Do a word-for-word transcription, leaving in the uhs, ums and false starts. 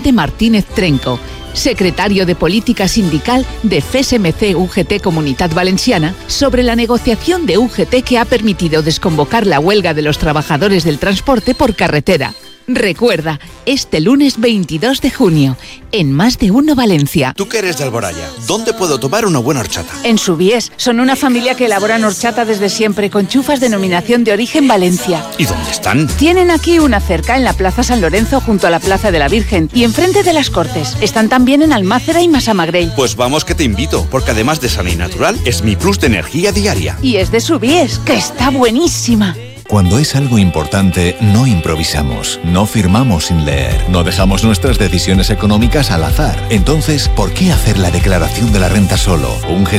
Vicente Martínez Trenco, secretario de Política Sindical de F E S M C U G T Comunitat Valenciana, sobre la negociación de U G T que ha permitido desconvocar la huelga de los trabajadores del transporte por carretera. Recuerda, este lunes veintidós de junio, en Más de Uno Valencia. Tú que eres de Alboraya, ¿dónde puedo tomar una buena horchata? En Subiés, son una familia que elaboran horchata desde siempre, con chufas denominación de origen Valencia. ¿Y dónde están? Tienen aquí una cerca en la Plaza San Lorenzo junto a la Plaza de la Virgen y enfrente de las Cortes. Están también en Almácera y Massamagrell. Pues vamos que te invito, porque además de sana y natural, es mi plus de energía diaria. Y es de Subiés, que está buenísima. Cuando es algo importante, no improvisamos, no firmamos sin leer, no dejamos nuestras decisiones económicas al azar. Entonces, ¿por qué hacer la declaración de la renta solo? Un